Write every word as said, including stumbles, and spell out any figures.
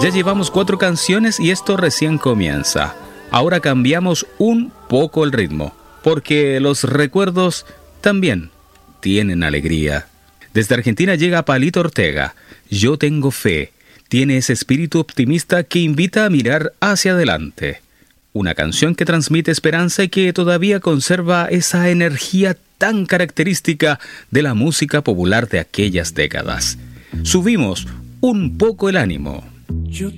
Ya llevamos cuatro canciones y esto recién comienza. Ahora cambiamos un poco el ritmo, porque los recuerdos también tienen alegría. Desde Argentina llega Palito Ortega. Yo tengo fe. Tiene ese espíritu optimista que invita a mirar hacia adelante. Una canción que transmite esperanza y que todavía conserva esa energía tan característica de la música popular de aquellas décadas. Subimos un poco el ánimo.